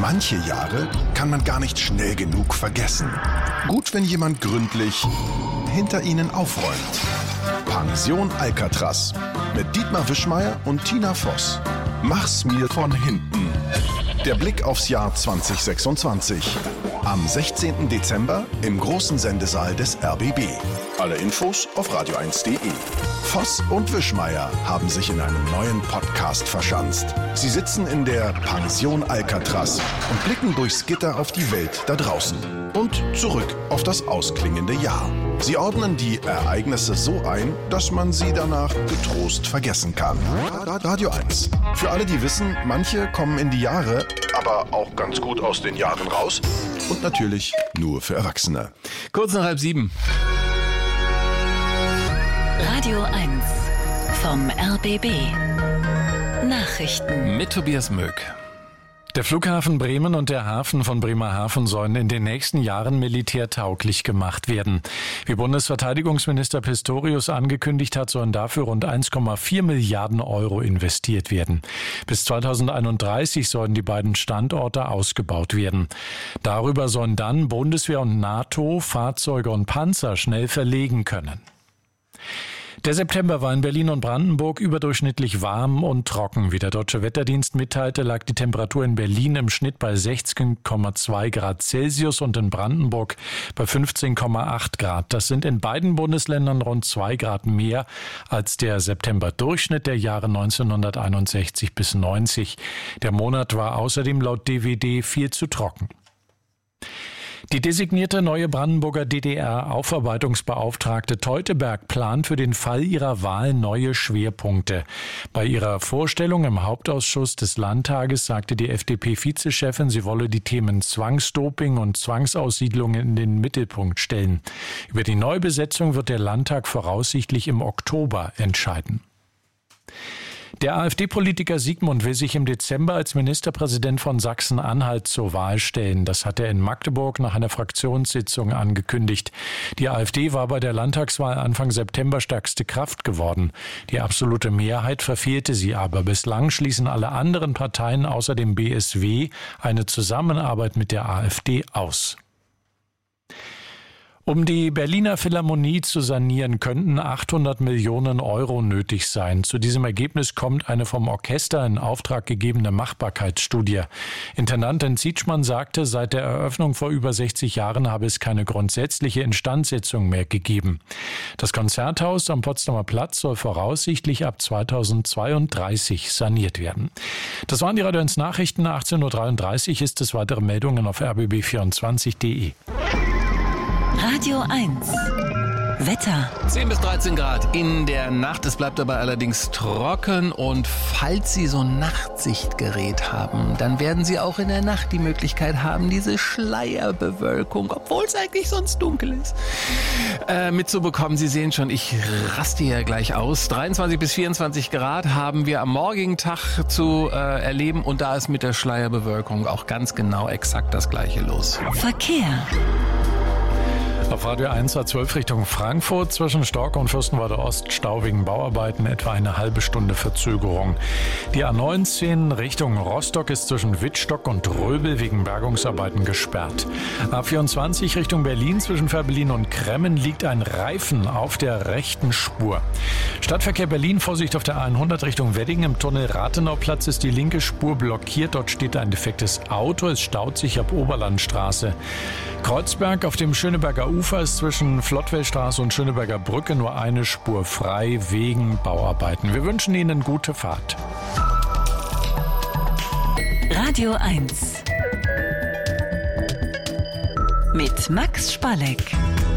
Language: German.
Manche Jahre kann man gar nicht schnell genug vergessen. Gut, wenn jemand gründlich hinter ihnen aufräumt. Pension Alcatraz mit Dietmar Wischmeier und Tina Voss. Mach's mir von hinten. Der Blick aufs Jahr 2026. Am 16. Dezember im großen Sendesaal des RBB. Alle Infos auf radio1.de. Voss und Wischmeier haben sich in einem neuen Podcast verschanzt. Sie sitzen in der Pension Alcatraz und blicken durchs Gitter auf die Welt da draußen und zurück auf das ausklingende Jahr. Sie ordnen die Ereignisse so ein, dass man sie danach getrost vergessen kann. Radio 1. Für alle, die wissen, manche kommen in die Jahre, aber auch ganz gut aus den Jahren raus. Und natürlich nur für Erwachsene. Kurz nach 6:30. Radio 1 vom RBB. Nachrichten Mit Tobias Möck. Der Flughafen Bremen und der Hafen von Bremerhaven sollen in den nächsten Jahren militärtauglich gemacht werden. Wie Bundesverteidigungsminister Pistorius angekündigt hat, sollen dafür rund 1,4 Milliarden Euro investiert werden. Bis 2031 sollen die beiden Standorte ausgebaut werden. Darüber sollen dann Bundeswehr und NATO Fahrzeuge und Panzer schnell verlegen können. Der September war in Berlin und Brandenburg überdurchschnittlich warm und trocken. Wie der Deutsche Wetterdienst mitteilte, lag die Temperatur in Berlin im Schnitt bei 16,2 Grad Celsius und in Brandenburg bei 15,8 Grad. Das sind in beiden Bundesländern rund 2 Grad mehr als der September-Durchschnitt der Jahre 1961 bis 90. Der Monat war außerdem laut DWD viel zu trocken. Die designierte neue Brandenburger DDR-Aufarbeitungsbeauftragte Teuteberg plant für den Fall ihrer Wahl neue Schwerpunkte. Bei ihrer Vorstellung im Hauptausschuss des Landtages sagte die FDP-Vizechefin, sie wolle die Themen Zwangsdoping und Zwangsaussiedlung in den Mittelpunkt stellen. Über die Neubesetzung wird der Landtag voraussichtlich im Oktober entscheiden. Der AfD-Politiker Siegmund will sich im Dezember als Ministerpräsident von Sachsen-Anhalt zur Wahl stellen. Das hat er in Magdeburg nach einer Fraktionssitzung angekündigt. Die AfD war bei der Landtagswahl Anfang September stärkste Kraft geworden. Die absolute Mehrheit verfehlte sie aber. Bislang schließen alle anderen Parteien außer dem BSW eine Zusammenarbeit mit der AfD aus. Um die Berliner Philharmonie zu sanieren, könnten 800 Millionen Euro nötig sein. Zu diesem Ergebnis kommt eine vom Orchester in Auftrag gegebene Machbarkeitsstudie. Intendantin Zietschmann sagte, seit der Eröffnung vor über 60 Jahren habe es keine grundsätzliche Instandsetzung mehr gegeben. Das Konzerthaus am Potsdamer Platz soll voraussichtlich ab 2032 saniert werden. Das waren die Radio 1 Nachrichten. 18.33 Uhr ist es. Weitere Meldungen auf rbb24.de. Radio 1 Wetter. 10 bis 13 Grad in der Nacht. Es bleibt dabei allerdings trocken. Und falls Sie so ein Nachtsichtgerät haben, dann werden Sie auch in der Nacht die Möglichkeit haben, diese Schleierbewölkung, obwohl es eigentlich sonst dunkel ist, mitzubekommen. Sie sehen schon, ich raste hier gleich aus. 23 bis 24 Grad haben wir am morgigen Tag zu erleben. Und da ist mit der Schleierbewölkung auch ganz genau exakt das Gleiche los. Verkehr. Auf Radio 1 A12 Richtung Frankfurt zwischen Stork und Fürstenwalde Ost Stau wegen Bauarbeiten, etwa eine halbe Stunde Verzögerung. Die A19 Richtung Rostock ist zwischen Wittstock und Röbel wegen Bergungsarbeiten gesperrt. A24 Richtung Berlin zwischen Fährberlin und Kremmen liegt ein Reifen auf der rechten Spur. Stadtverkehr Berlin, Vorsicht auf der A100 Richtung Wedding. Im Tunnel Rathenauplatz ist die linke Spur blockiert. Dort steht ein defektes Auto. Es staut sich ab Oberlandstraße. Kreuzberg auf dem Schöneberger Ufer ist zwischen Flottwellstraße und Schöneberger Brücke nur eine Spur frei wegen Bauarbeiten. Wir wünschen Ihnen gute Fahrt. Radio 1 mit Max Spalleck.